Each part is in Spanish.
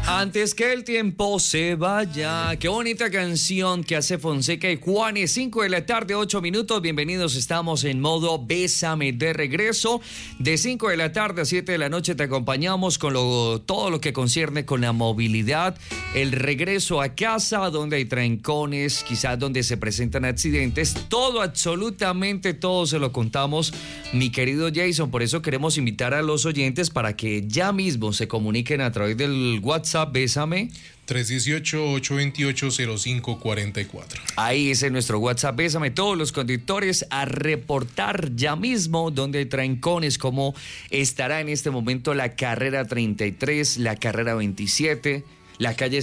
Antes que el tiempo se vaya. Qué bonita canción que hace Fonseca y Juanes. 5 de la tarde, 8 minutos. Bienvenidos, estamos en modo Bésame de regreso. De 5 de la tarde a 7 de la noche te acompañamos con todo lo que concierne con la movilidad. El regreso a casa, donde hay trancones, quizás donde se presentan accidentes. Todo, absolutamente todo se lo contamos, mi querido Jason. Por eso queremos invitar a los oyentes para que ya mismo se comuniquen a través del WhatsApp Bésame 318-828-0544. Ahí es en nuestro WhatsApp Bésame. Todos los conductores a reportar ya mismo donde hay trancones, cómo estará en este momento la carrera 33, la carrera 27, la calle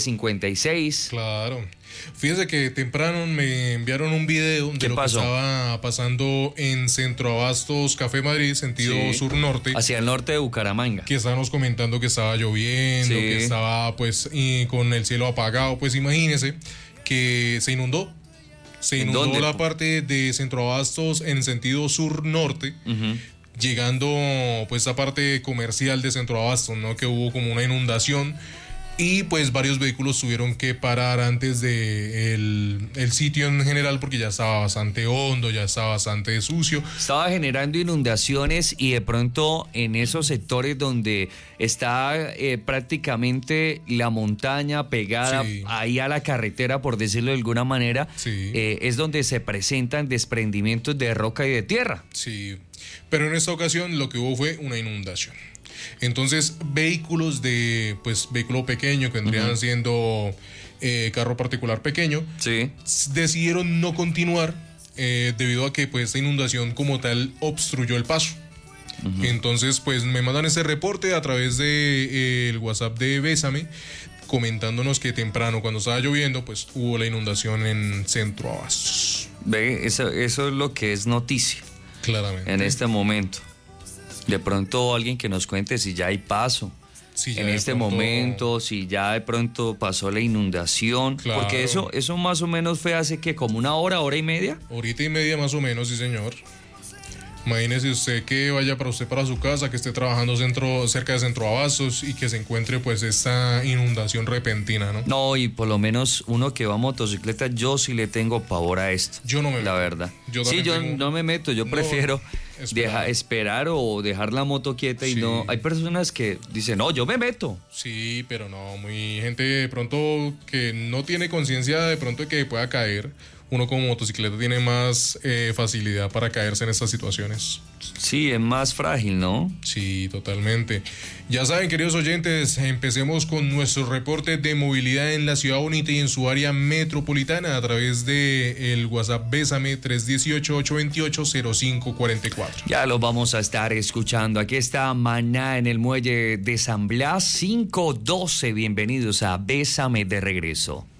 56. Claro. Fíjese que temprano me enviaron un video de lo que estaba pasando en Centro Abastos Café Madrid, sentido sur-norte. Hacia el norte de Bucaramanga. Que estábamos comentando que estaba lloviendo, que estaba pues con el cielo apagado. Pues imagínese que se inundó. Se inundó la parte de Centro Abastos en sentido sur-norte. Llegando pues a parte comercial de Centro Abastos, ¿no? Que hubo como una inundación. Y pues varios vehículos tuvieron que parar antes de el sitio en general porque ya estaba bastante hondo, ya estaba bastante sucio. Estaba generando inundaciones y de pronto en esos sectores donde está prácticamente la montaña pegada ahí a la carretera, por decirlo de alguna manera, es donde se presentan desprendimientos de roca y de tierra. Sí, pero en esta ocasión lo que hubo fue una inundación. Entonces, vehículos de, pues, vehículo pequeño, que vendrían siendo carro particular pequeño, decidieron no continuar debido a que, pues, esta inundación como tal obstruyó el paso. Entonces, pues, me mandan ese reporte a través de el WhatsApp de Bésame, comentándonos que temprano, cuando estaba lloviendo, pues, hubo la inundación en Centro Abastos. Ve, eso es lo que es noticia. Claramente. En este momento. De pronto alguien que nos cuente si ya hay paso en este momento, si ya de pronto pasó la inundación, porque eso más o menos fue hace que como una hora y media. Horita y media más o menos, sí señor. Imagínese usted que vaya para su casa, que esté trabajando cerca de Centro Abastos y que se encuentre pues esta inundación repentina, ¿no? No, y por lo menos uno que va a motocicleta, yo sí le tengo pavor a esto. Yo no me meto. La verdad. Yo no me meto, yo prefiero esperar o dejar la moto quieta y no. Hay personas que dicen, no, yo me meto. Sí, pero no, muy gente de pronto que no tiene conciencia de pronto de que pueda caer. Uno como motocicleta tiene más facilidad para caerse en estas situaciones. Sí, es más frágil, ¿no? Sí, totalmente. Ya saben, queridos oyentes, empecemos con nuestro reporte de movilidad en la Ciudad Bonita y en su área metropolitana a través de el WhatsApp Bésame 318-828-0544. Ya lo vamos a estar escuchando. Aquí está Maná en el muelle de San Blas 512. Bienvenidos a Bésame de regreso.